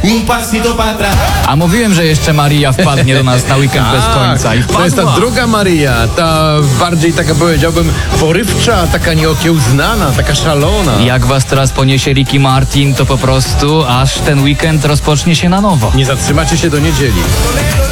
un pasito para atrás. A mówiłem, że jeszcze Maria wpadnie do nas na weekend bez końca. I To jest ta wpadła. druga Maria, ta bardziej taka, powiedziałbym, porywcza, taka nieokiełznana, taka szalona. Jak was teraz poniesie Ricky Martin, to po prostu aż ten weekend rozpocznie się na nowo. Nie zatrzymacie się do niedzieli.